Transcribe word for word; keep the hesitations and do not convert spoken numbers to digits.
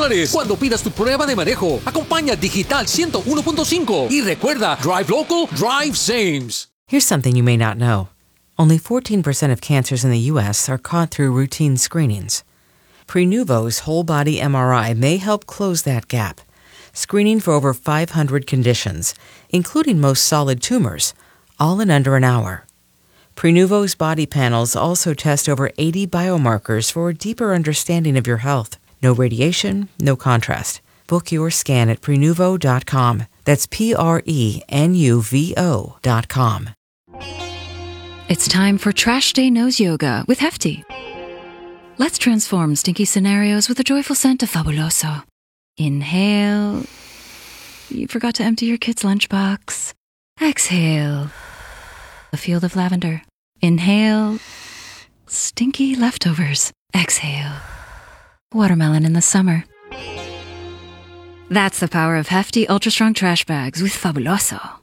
dólares cuando pidas tu prueba de manejo. Acompaña Digital ciento uno punto cinco y recuerda, Drive Local, Drive Sames. Here's something you may not know. Only fourteen percent of cancers in the U S are caught through routine screenings. Prenuvo's whole-body M R I may help close that gap, screening for over five hundred conditions, including most solid tumors, all in under an hour. Prenuvo's body panels also test over eighty biomarkers for a deeper understanding of your health. No radiation, no contrast. Book your scan at Prenuvo dot com. That's P R E N U V O dot com. It's time for Trash Day Nose Yoga with Hefty. Let's transform stinky scenarios with a joyful scent of Fabuloso. Inhale. You forgot to empty your kid's lunchbox. Exhale. A field of lavender. Inhale. Stinky leftovers. Exhale. Watermelon in the summer. That's the power of Hefty Ultra Strong Trash Bags with Fabuloso.